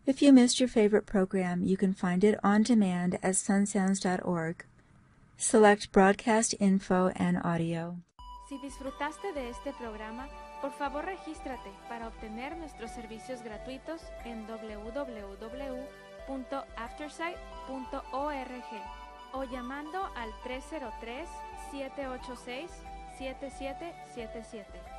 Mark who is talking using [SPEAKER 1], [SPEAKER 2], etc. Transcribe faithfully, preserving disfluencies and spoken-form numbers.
[SPEAKER 1] If you missed your favorite program, you can find it on demand at sunsounds dot org. Select Broadcast Info and Audio.
[SPEAKER 2] Si disfrutaste de este programa, por favor regístrate para obtener nuestros servicios gratuitos en w w w punto aftersight punto org o llamando al tres cero tres, siete ocho seis, siete siete siete siete.